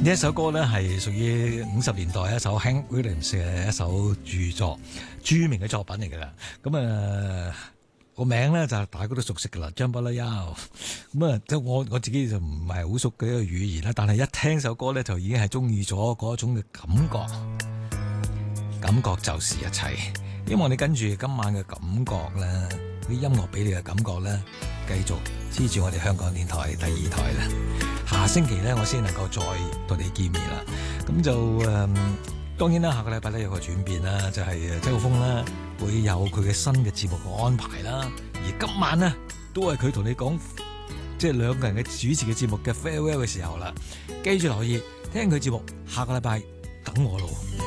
呢一首歌咧係屬於50年代一首 Hank Williams 嘅一首著名嘅作品嚟㗎啦。咁個名咧就大家都熟悉㗎啦，Jambalaya。咁啊，即係我自己就唔係好熟嘅一個語言啦，但係一聽首歌咧就已經係中意咗嗰種嘅感覺。感覺就是一切。希望你跟住今晚嘅感覺咧，啲音樂俾你嘅感覺咧，繼續黐住我哋香港電台第2台啦。下星期咧，我先能夠再同你見面啦。咁就當然啦，下個禮拜咧有個轉變啦，就係周浩峰啦會有佢嘅新嘅節目嘅安排啦。而今晚呢，都係佢同你講，即係兩個人嘅主持嘅節目嘅 farewell 嘅時候啦。記住留意聽佢節目，下個禮拜等我咯。